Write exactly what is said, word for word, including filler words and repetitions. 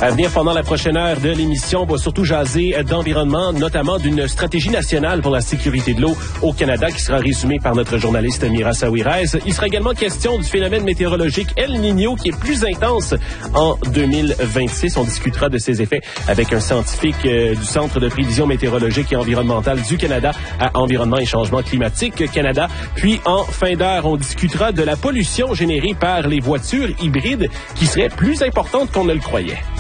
À venir pendant la prochaine heure de l'émission, on va surtout jaser d'environnement, notamment d'une stratégie nationale pour la sécurité de l'eau au Canada qui sera résumée par notre journaliste Mira Saouirez. Il sera également question du phénomène météorologique El Niño qui est plus intense en deux mille vingt-six. On discutera de ses effets avec un scientifique euh, du Centre de prévision météorologique et environnementale du Canada à Environnement et Changement climatique Canada. Puis en fin d'heure, on discutera de la pollution générée par les voitures hybrides qui serait plus importante qu'on ne le croyait.